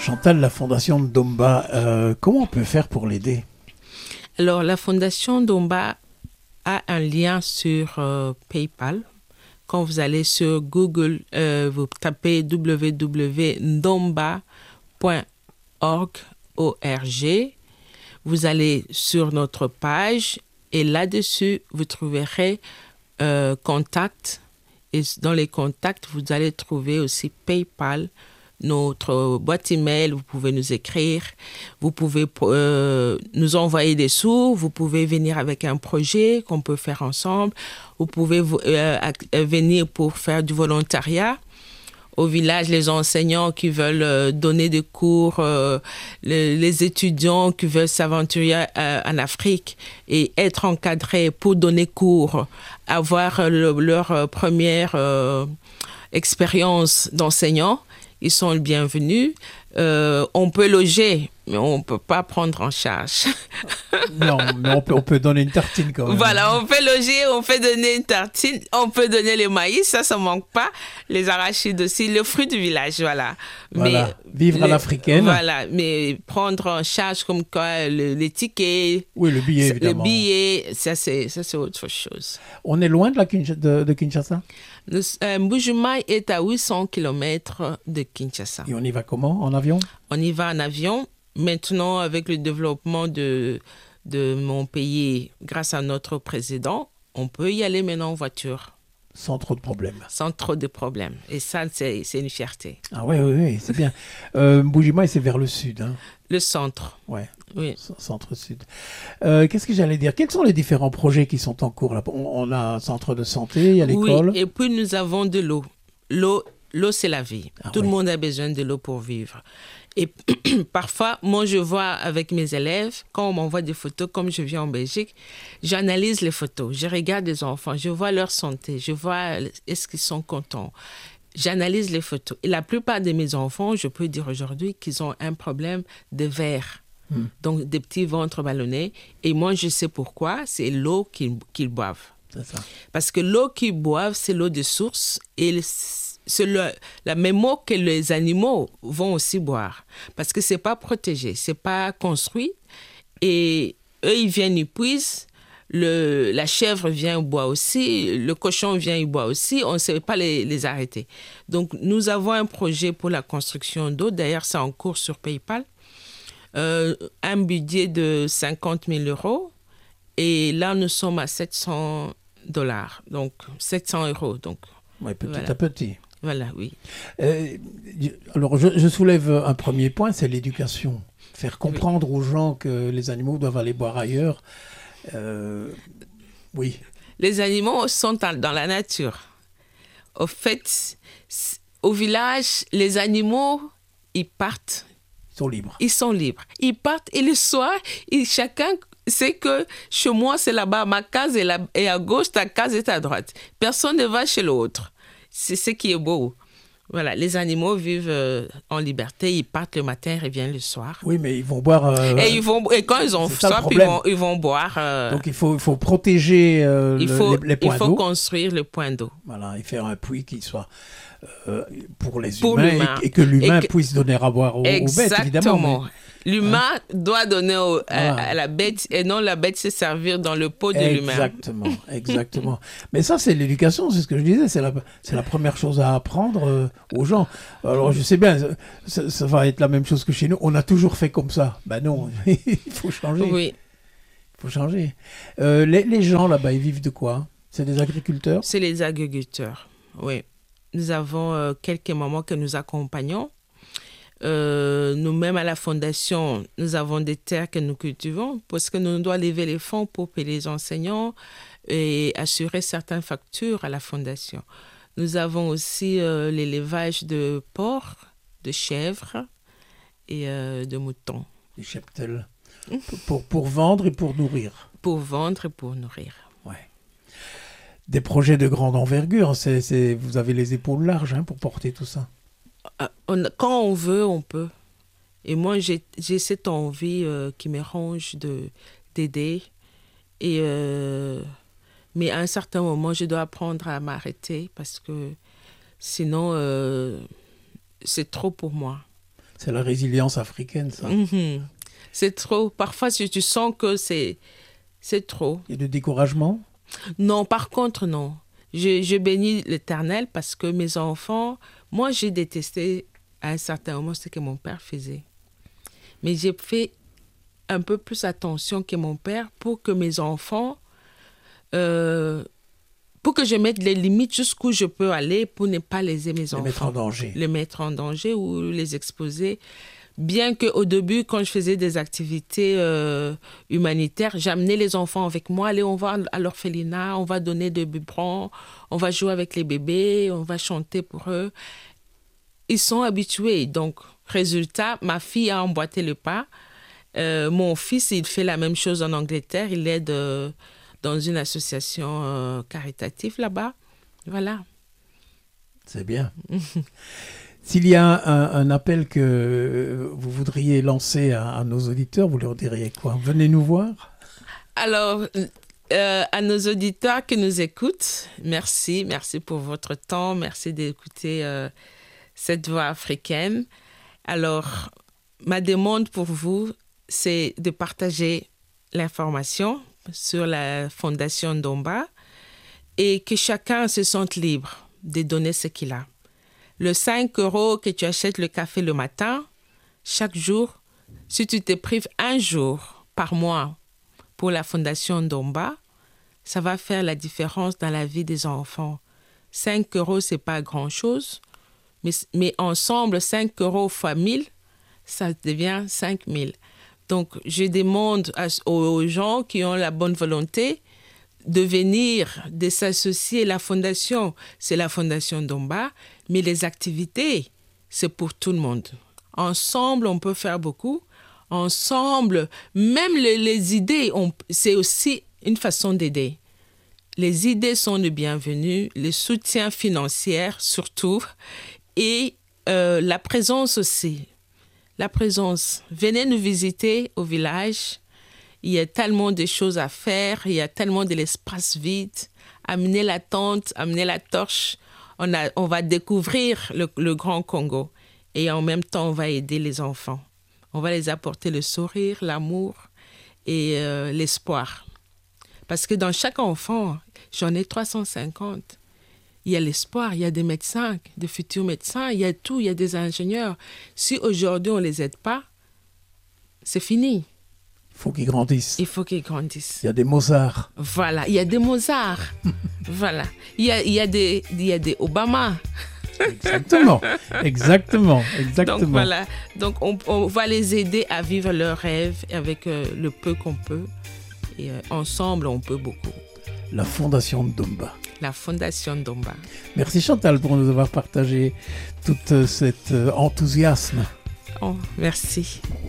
Chantal, la fondation Ndomba, comment on peut faire pour l'aider? Alors, la fondation Ndomba a un lien sur PayPal. Quand vous allez sur Google, vous tapez www.ndomba.org. Vous allez sur notre page et là-dessus, vous trouverez contact. Et dans les contacts, vous allez trouver aussi PayPal, notre boîte email. Vous pouvez nous écrire, vous pouvez nous envoyer des sous, vous pouvez venir avec un projet qu'on peut faire ensemble, vous pouvez venir pour faire du volontariat. Au village, les enseignants qui veulent donner des cours, les étudiants qui veulent s'aventurer en Afrique et être encadrés pour donner cours, avoir leur première expérience d'enseignant, ils sont les bienvenus. On peut loger, mais on ne peut pas prendre en charge. Non, mais on peut donner une tartine quand même. Voilà, on peut loger, on peut donner une tartine, on peut donner le maïs, ça ne manque pas. Les arachides aussi, le fruit du village, voilà. Voilà, vivre à l'africaine. Voilà, mais prendre en charge comme quoi les tickets. Oui, le billet, évidemment. Le billet, ça c'est autre chose. On est loin de Kinshasa? Mbuji-Mayi est à 800 km de Kinshasa. Et on y va comment? En avion? On y va en avion. Maintenant, avec le développement de mon pays, grâce à notre président, on peut y aller maintenant en voiture. Sans trop de problèmes. Sans trop de problèmes. Et ça, c'est une fierté. Ah oui, c'est bien. Mbuji-Mayi, c'est vers le sud. Hein. Le centre. Ouais. Oui. Centre-sud. Qu'est-ce que j'allais dire? Quels sont les différents projets qui sont en cours là? On a un centre de santé, il y a l'école. Oui, et puis nous avons de l'eau. L'eau, c'est la vie. Tout le monde a besoin de l'eau pour vivre. Et parfois, moi, je vois avec mes élèves, quand on m'envoie des photos, comme je viens en Belgique, j'analyse les photos, je regarde les enfants, je vois leur santé, je vois est-ce qu'ils sont contents. J'analyse les photos. Et la plupart de mes enfants, je peux dire aujourd'hui qu'ils ont un problème de verre. Donc, des petits ventres ballonnés. Et moi, je sais pourquoi. C'est l'eau qu'ils boivent. C'est ça. Parce que l'eau qu'ils boivent, c'est l'eau de source. Et c'est la même eau que les animaux vont aussi boire. Parce que ce n'est pas protégé, ce n'est pas construit. Et eux, ils viennent, ils puisent. La chèvre vient, boit aussi. Le cochon vient, il boit aussi. On ne sait pas les arrêter. Donc, nous avons un projet pour la construction d'eau. D'ailleurs, c'est en cours sur PayPal. Un budget de 50 000 €. Et là, nous sommes à $700. Donc, 700 €. Donc, ouais, petit voilà. à petit. Voilà, oui. Alors, je soulève un premier point, c'est l'éducation. Faire comprendre aux gens que les animaux doivent aller boire ailleurs. Oui. Les animaux sont dans la nature. Au fait, au village, les animaux, ils partent. Ils sont libres. Ils sont libres. Ils partent et le soir, chacun sait que chez moi, c'est là-bas, ma case est à gauche, ta case est à droite. Personne ne va chez l'autre. C'est ce qui est beau. Voilà, les animaux vivent en liberté, ils partent le matin, ils reviennent le soir. Oui, mais ils vont boire... et quand ils ont soif, ils vont boire. Donc il faut protéger les points d'eau. Il faut construire le point d'eau. Voilà, et faire un puits qui soit pour les humains et que l'humain puisse donner à boire aux bêtes, évidemment. Mais... L'humain doit donner à la bête et non la bête se servir dans le pot de l'humain. Exactement. Mais ça, c'est l'éducation, c'est ce que je disais, c'est la première chose à apprendre aux gens. Alors, je sais bien, ça va être la même chose que chez nous. On a toujours fait comme ça. Ben non, il faut changer. Oui. Il faut changer. Les gens là-bas, ils vivent de quoi? C'est des agriculteurs? C'est les agriculteurs, oui. Nous avons quelques mamans que nous accompagnons. Nous-mêmes à la fondation, nous avons des terres que nous cultivons parce que nous devons lever les fonds pour payer les enseignants et assurer certaines factures à la fondation. Nous avons aussi l'élevage de porcs, de chèvres et de moutons. Des cheptels. Pour vendre et pour nourrir. Pour vendre et pour nourrir. Ouais. Des projets de grande envergure, vous avez les épaules larges pour porter tout ça. Quand on veut, on peut. Et moi, j'ai cette envie qui me ronge d'aider. Mais à un certain moment, je dois apprendre à m'arrêter parce que sinon, c'est trop pour moi. C'est la résilience africaine, ça. Mhm. C'est trop. Parfois, tu sens que c'est trop. Il y a du découragement? Non, par contre, non. Je bénis l'Éternel parce que mes enfants, moi, j'ai détesté à un certain moment ce que mon père faisait. Mais j'ai fait un peu plus attention que mon père pour que mes enfants, pour que je mette les limites jusqu'où je peux aller pour ne pas léser mes enfants. Les mettre en danger. Les mettre en danger ou les exposer. Bien qu'au début, quand je faisais des activités humanitaires, j'amenais les enfants avec moi. Allez, on va à l'orphelinat, on va donner des biberons, on va jouer avec les bébés, on va chanter pour eux. Ils sont habitués. Donc, résultat, ma fille a emboîté le pas. Mon fils, il fait la même chose en Angleterre. Il aide dans une association caritative là-bas. Voilà. C'est bien. S'il y a un appel que vous voudriez lancer à nos auditeurs, vous leur diriez quoi? Venez nous voir. Alors, à nos auditeurs qui nous écoutent, merci pour votre temps, merci d'écouter cette voix africaine. Alors, ma demande pour vous, c'est de partager l'information sur la Fondation Ndomba et que chacun se sente libre de donner ce qu'il a. Le 5 € que tu achètes le café le matin, chaque jour, si tu te prives un jour par mois pour la Fondation Ndomba, ça va faire la différence dans la vie des enfants. 5 €, ce n'est pas grand-chose, mais ensemble, 5 € fois 1000, ça devient 5000. Donc, je demande aux gens qui ont la bonne volonté de venir, de s'associer. La fondation, c'est la Fondation Ndomba, mais les activités, c'est pour tout le monde. Ensemble, on peut faire beaucoup. Ensemble, même les idées, c'est aussi une façon d'aider. Les idées sont les bienvenues, le soutien financier surtout, et la présence aussi. La présence. Venez nous visiter au village. Il y a tellement de choses à faire. Il y a tellement de l'espace vide. Amenez la tente, amenez la torche. On va découvrir le Grand Congo. Et en même temps, on va aider les enfants. On va les apporter le sourire, l'amour et l'espoir. Parce que dans chaque enfant, j'en ai 350. Il y a l'espoir, il y a des médecins, des futurs médecins, il y a tout, il y a des ingénieurs. Si aujourd'hui on ne les aide pas, c'est fini. Il faut qu'ils grandissent. Il faut qu'ils grandissent. Il y a des Mozart. Voilà, il y a des Mozart. Voilà. Il y a des Obama. Exactement. Donc voilà. Donc on va les aider à vivre leurs rêves avec le peu qu'on peut. Et ensemble, on peut beaucoup. La Fondation Ndomba. La Fondation Ndomba. Merci Chantal pour nous avoir partagé tout cet enthousiasme. Oh, merci.